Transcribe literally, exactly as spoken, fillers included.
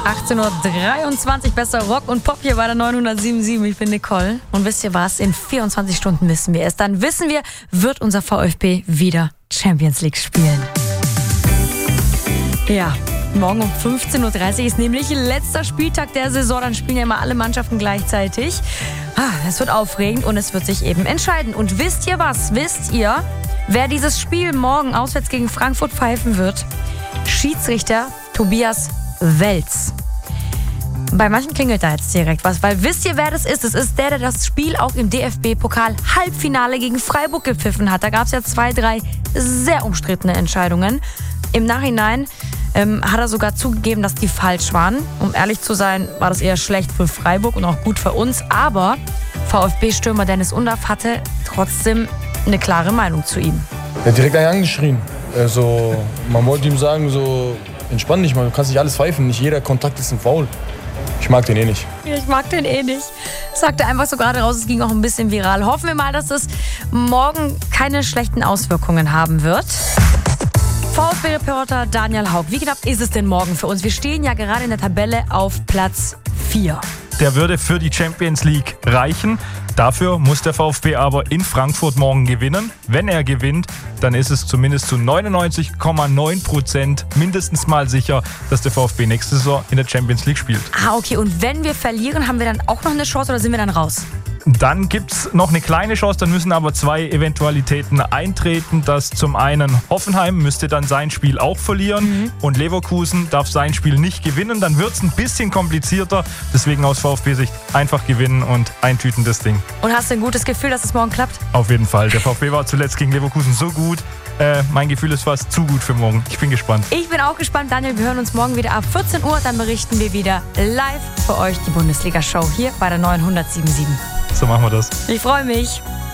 achtzehn Uhr dreiundzwanzig, besser Rock und Pop hier bei der neunhundertsiebenundsiebzig. Ich bin Nicole. Und wisst ihr was? In vierundzwanzig Stunden wissen wir es. Dann wissen wir, wird unser VfB wieder Champions League spielen. Ja, morgen um fünfzehn Uhr dreißig ist nämlich letzter Spieltag der Saison. Dann spielen ja immer alle Mannschaften gleichzeitig. Es wird aufregend und es wird sich eben entscheiden. Und wisst ihr was? Wisst ihr, wer dieses Spiel morgen auswärts gegen Frankfurt pfeifen wird? Schiedsrichter Tobias Welz. Bei manchen klingelt da jetzt direkt was, weil wisst ihr, wer das ist? Es ist der, der das Spiel auch im D F B-Pokal-Halbfinale gegen Freiburg gepfiffen hat. Da gab es ja zwei, drei sehr umstrittene Entscheidungen. Im Nachhinein ähm, hat er sogar zugegeben, dass die falsch waren. Um ehrlich zu sein, war das eher schlecht für Freiburg und auch gut für uns. Aber VfB-Stürmer Dennis Undaff hatte trotzdem eine klare Meinung zu ihm. Er hat direkt einen angeschrien. Also, man wollte ihm sagen, so, entspann dich mal, du kannst nicht alles pfeifen. Nicht jeder Kontakt ist ein Foul. Ich mag den eh nicht. Ich mag den eh nicht. Sagte einfach so gerade raus, es ging auch ein bisschen viral. Hoffen wir mal, dass es morgen keine schlechten Auswirkungen haben wird. VfB-Reporter Daniel Haug, wie knapp ist es denn morgen für uns? Wir stehen ja gerade in der Tabelle auf Platz vier. Der würde für die Champions League reichen. Dafür muss der VfB aber in Frankfurt morgen gewinnen. Wenn er gewinnt, dann ist es zumindest zu neunundneunzig Komma neun Prozent mindestens mal sicher, dass der VfB nächste Saison in der Champions League spielt. Ah, okay. Und wenn wir verlieren, haben wir dann auch noch eine Chance oder sind wir dann raus? Dann gibt es noch eine kleine Chance, dann müssen aber zwei Eventualitäten eintreten. Das zum einen Hoffenheim müsste dann sein Spiel auch verlieren mhm. und Leverkusen darf sein Spiel nicht gewinnen. Dann wird es ein bisschen komplizierter. Deswegen aus VfB-Sicht einfach gewinnen und eintüten das Ding. Und hast du ein gutes Gefühl, dass es morgen klappt? Auf jeden Fall. Der VfB war zuletzt gegen Leverkusen so gut. Äh, mein Gefühl ist fast zu gut für morgen. Ich bin gespannt. Ich bin auch gespannt, Daniel. Wir hören uns morgen wieder ab vierzehn Uhr. Dann berichten wir wieder live für euch die Bundesliga-Show hier bei der neunhundertsiebenundsiebzig. So machen wir das. Ich freue mich.